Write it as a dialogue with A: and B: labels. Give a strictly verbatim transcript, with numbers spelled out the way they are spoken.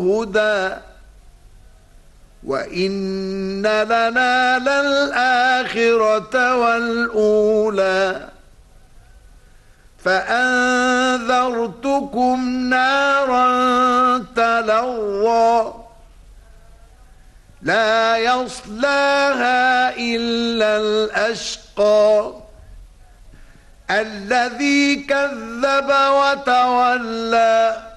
A: هدى وإن لنا للآخرة والأولى فأنذرتكم نارا تلظى لا يصلاها إلا الأشقى الذي كذب وتولى